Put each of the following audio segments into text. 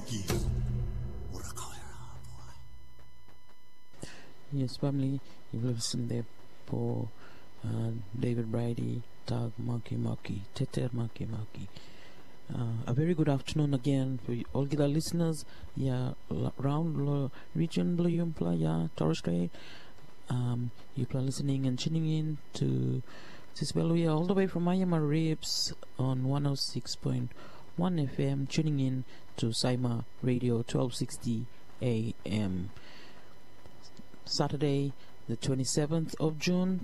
Yes, family, you've listened there for David Brady, Tag Maki Maki, Teter Maki Maki. A very good afternoon again for all the listeners. Yeah, round region Bluyumpla, yeah, Torres Strait. You are listening and tuning in to Sisbeluya all the way from Myanmar Ribs on 106.1 FM, tuning in to Saima Radio 1260 AM. Saturday, the 27th of June,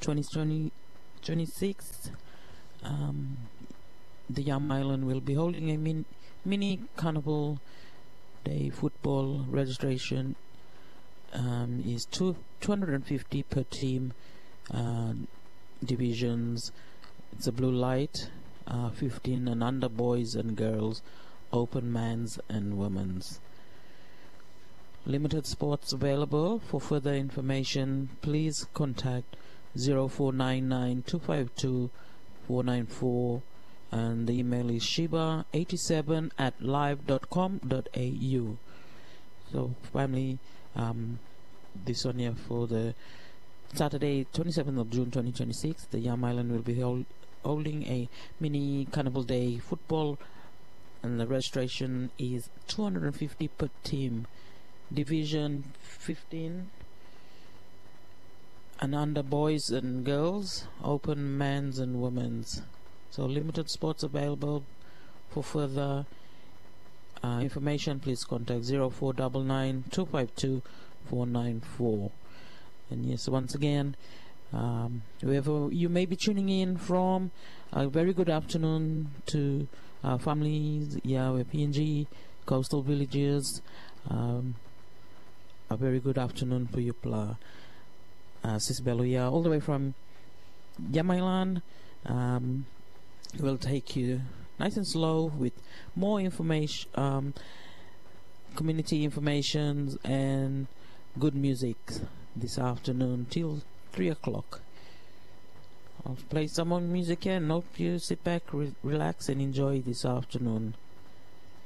2026. The Yam Island will be holding a mini Carnival Day football. Registration is 250 per team, divisions. It's a blue light, 15 and under boys and girls, open men's and women's. Limited spots available. For further information, please contact 0499 252 494, and the email is shiba87@live.com.au. So family, this one here for the Saturday 27th of June 2026, the Yam Island will be holding a mini Carnival Day football, and the registration is 250 per team, division 15 and under boys and girls, open men's and women's. So limited spots available. For further information, please contact 0499 252 494. And yes, once again, wherever you may be tuning in from, a very good afternoon to our families, yeah, PNG, coastal villages. A very good afternoon for you, Sisbeluya, all the way from Yam Island. We'll take you nice and slow with more information, community information, and good music this afternoon till 3 o'clock. I'll play some more music here and hope you sit back, relax, and enjoy this afternoon.